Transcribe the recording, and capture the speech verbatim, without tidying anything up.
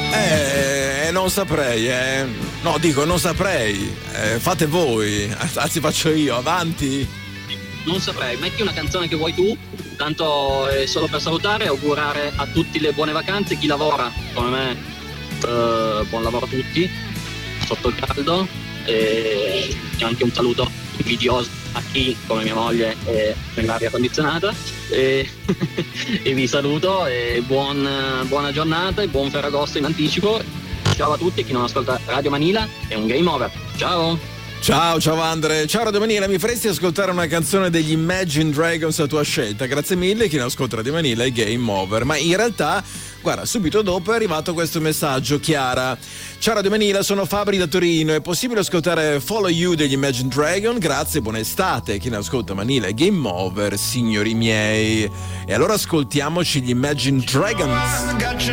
Eh, non saprei, eh. No, dico, non saprei. Eh, fate voi, anzi faccio io, avanti. Non saprei, metti una canzone che vuoi tu, tanto è solo per salutare e augurare a tutti le buone vacanze, chi lavora come me, eh, buon lavoro a tutti, sotto il caldo, e anche un saluto invidioso a chi come mia moglie è nell'aria condizionata, e, e vi saluto e buon, buona giornata e buon Ferragosto in anticipo. Ciao a tutti, chi non ascolta Radio Manila è un game over, ciao! Ciao, ciao Andre, ciao Radio Manila, mi faresti ascoltare una canzone degli Imagine Dragons a tua scelta? Grazie mille, chi non ascolta Radio Manila è game over, ma in realtà, guarda, subito dopo è arrivato questo messaggio, Chiara. Ciao Radio Manila, sono Fabri da Torino, è possibile ascoltare Follow You degli Imagine Dragon? Grazie, buona estate, chi non ascolta Manila è game over, signori miei. E allora ascoltiamoci gli Imagine Dragons.